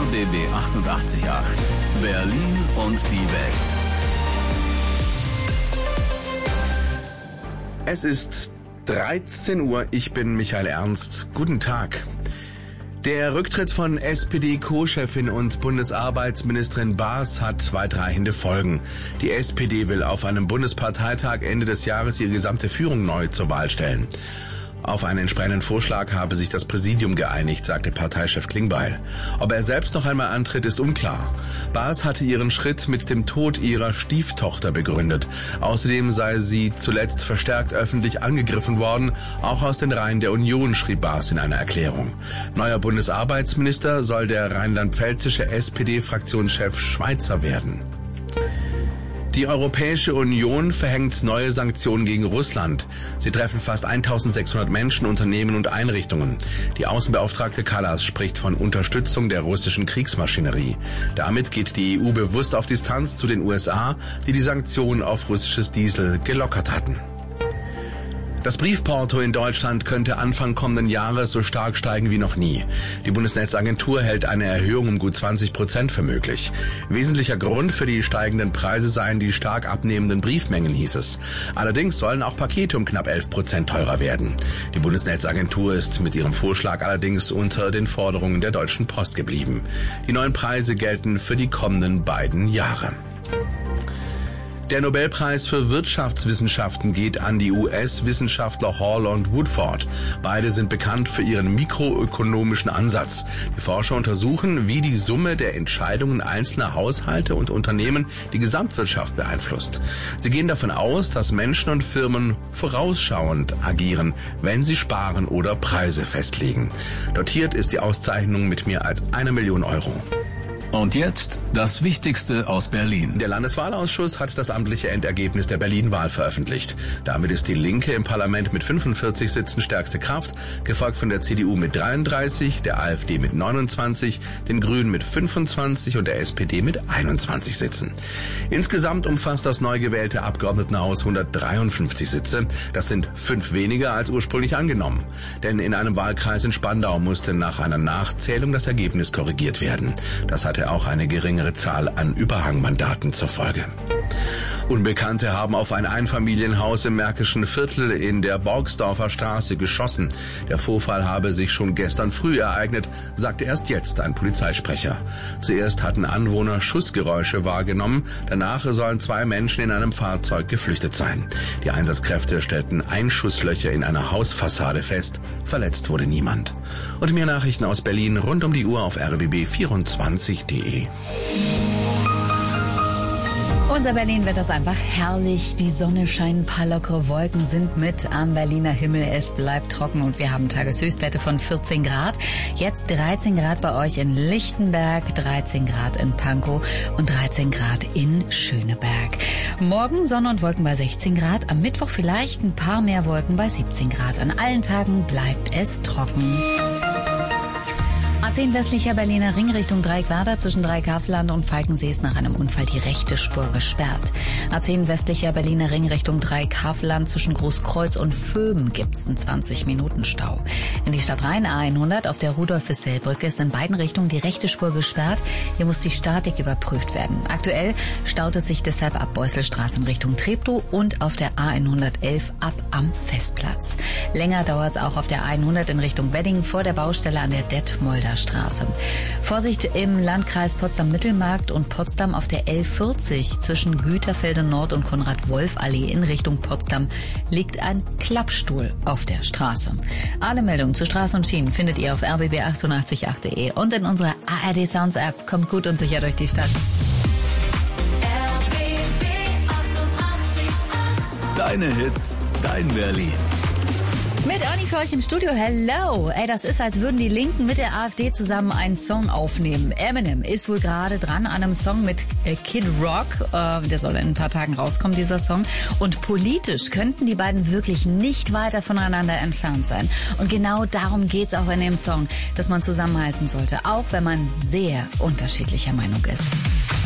RBB 88.8 Berlin und die Welt. Es ist 13 Uhr, ich bin Michael Ernst. Guten Tag. Der Rücktritt von SPD-Co-Chefin und Bundesarbeitsministerin Baas hat weitreichende Folgen. Die SPD will auf einem Bundesparteitag Ende des Jahres ihre gesamte Führung neu zur Wahl stellen. Auf einen entsprechenden Vorschlag habe sich das Präsidium geeinigt, sagte Parteichef Klingbeil. Ob er selbst noch einmal antritt, ist unklar. Baas hatte ihren Schritt mit dem Tod ihrer Stieftochter begründet. Außerdem sei sie zuletzt verstärkt öffentlich angegriffen worden. Auch aus den Reihen der Union, schrieb Baas in einer Erklärung. Neuer Bundesarbeitsminister soll der rheinland-pfälzische SPD-Fraktionschef Schweizer werden. Die Europäische Union verhängt neue Sanktionen gegen Russland. Sie treffen fast 1600 Menschen, Unternehmen und Einrichtungen. Die Außenbeauftragte Kallas spricht von Unterstützung der russischen Kriegsmaschinerie. Damit geht die EU bewusst auf Distanz zu den USA, die die Sanktionen auf russisches Diesel gelockert hatten. Das Briefporto in Deutschland könnte Anfang kommenden Jahres so stark steigen wie noch nie. Die Bundesnetzagentur hält eine Erhöhung um gut 20% für möglich. Wesentlicher Grund für die steigenden Preise seien die stark abnehmenden Briefmengen, hieß es. Allerdings sollen auch Pakete um knapp 11% teurer werden. Die Bundesnetzagentur ist mit ihrem Vorschlag allerdings unter den Forderungen der Deutschen Post geblieben. Die neuen Preise gelten für die kommenden beiden Jahre. Der Nobelpreis für Wirtschaftswissenschaften geht an die US-Wissenschaftler Hall und Woodford. Beide sind bekannt für ihren mikroökonomischen Ansatz. Die Forscher untersuchen, wie die Summe der Entscheidungen einzelner Haushalte und Unternehmen die Gesamtwirtschaft beeinflusst. Sie gehen davon aus, dass Menschen und Firmen vorausschauend agieren, wenn sie sparen oder Preise festlegen. Dotiert ist die Auszeichnung mit mehr als 1 Million Euro. Und jetzt das Wichtigste aus Berlin. Der Landeswahlausschuss hat das amtliche Endergebnis der Berlin-Wahl veröffentlicht. Damit ist die Linke im Parlament mit 45 Sitzen stärkste Kraft, gefolgt von der CDU mit 33, der AfD mit 29, den Grünen mit 25 und der SPD mit 21 Sitzen. Insgesamt umfasst das neu gewählte Abgeordnetenhaus 153 Sitze. Das sind 5 weniger als ursprünglich angenommen. Denn in einem Wahlkreis in Spandau musste nach einer Nachzählung das Ergebnis korrigiert werden. Das hatte auch eine geringere Zahl an Überhangmandaten zur Folge. Unbekannte haben auf ein Einfamilienhaus im Märkischen Viertel in der Borgsdorfer Straße geschossen. Der Vorfall habe sich schon gestern früh ereignet, sagte erst jetzt ein Polizeisprecher. Zuerst hatten Anwohner Schussgeräusche wahrgenommen, danach sollen 2 Menschen in einem Fahrzeug geflüchtet sein. Die Einsatzkräfte stellten Einschusslöcher in einer Hausfassade fest, verletzt wurde niemand. Und mehr Nachrichten aus Berlin rund um die Uhr auf rbb24.de. Unser Berlin wird das einfach herrlich. Die Sonne scheint, ein paar lockere Wolken sind mit am Berliner Himmel. Es bleibt trocken und wir haben Tageshöchstwerte von 14 Grad. Jetzt 13 Grad bei euch in Lichtenberg, 13 Grad in Pankow und 13 Grad in Schöneberg. Morgen Sonne und Wolken bei 16 Grad. Am Mittwoch vielleicht ein paar mehr Wolken bei 17 Grad. An allen Tagen bleibt es trocken. A10 westlicher Berliner Ring Richtung Dreieckwerder zwischen Dreieckhavelland und Falkensee ist nach einem Unfall die rechte Spur gesperrt. A10 westlicher Berliner Ring Richtung Dreieckhavelland zwischen Großkreuz und Vöben gibt's einen 20-Minuten-Stau. In die Stadt Rhein A100 auf der Rudolf-Wissell-Brücke ist in beiden Richtungen die rechte Spur gesperrt. Hier muss die Statik überprüft werden. Aktuell staut es sich deshalb ab Beusselstraße in Richtung Treptow und auf der A111 ab am Festplatz. Länger dauert's auch auf der A100 in Richtung Wedding vor der Baustelle an der Detmolder Straße. Vorsicht im Landkreis Potsdam-Mittelmarkt und Potsdam auf der L40 zwischen Güterfelde Nord und Konrad-Wolf-Allee in Richtung Potsdam liegt ein Klappstuhl auf der Straße. Alle Meldungen zu Straßen und Schienen findet ihr auf rbb888.de und in unserer ARD Sounds App. Kommt gut und sicher durch die Stadt. RBB 88.8 Deine Hits, dein Berlin. Mit Anni Korch im Studio, hello. Ey, das ist, als würden die Linken mit der AfD zusammen einen Song aufnehmen. Eminem ist wohl gerade dran an einem Song mit Kid Rock. Der soll in ein paar Tagen rauskommen, dieser Song. Und politisch könnten die beiden wirklich nicht weiter voneinander entfernt sein. Und genau darum geht's auch in dem Song, dass man zusammenhalten sollte, auch wenn man sehr unterschiedlicher Meinung ist.